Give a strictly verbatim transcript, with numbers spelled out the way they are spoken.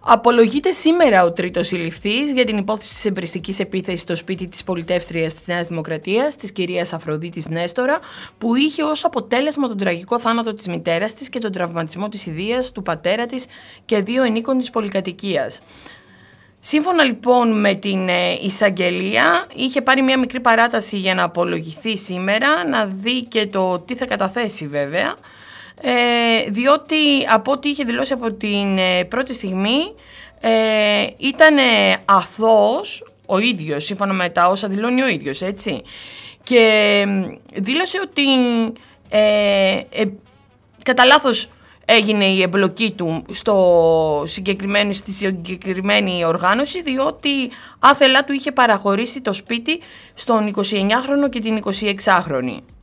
Απολογείται σήμερα ο τρίτος συλληφθής για την υπόθεση της εμπριστικής επίθεσης στο σπίτι της πολιτεύτριας της Νέας Δημοκρατίας, της κυρίας Αφροδίτης Νέστορα, που είχε ως αποτέλεσμα τον τραγικό θάνατο της μητέρας της και τον τραυματισμό της ιδείας, του πατέρα της και δύο ενίκων της πολυκατοικίας. Σύμφωνα λοιπόν με την εισαγγελία, είχε πάρει μια μικρή παράταση για να απολογηθεί σήμερα, να δει και το τι θα καταθέσει βέβαια, ε, διότι από ό,τι είχε δηλώσει από την ε, πρώτη στιγμή ε, ήταν αθώος ο ίδιος, σύμφωνα με τα όσα δηλώνει ο ίδιος, έτσι. Και ε, δήλωσε ότι ε, ε, κατά λάθος έγινε η εμπλοκή του στο συγκεκριμένο, στη συγκεκριμένη οργάνωση, διότι άθελά του είχε παραχωρήσει το σπίτι στον εικοσιεννιάχρονο και την εικοσιεξάχρονη.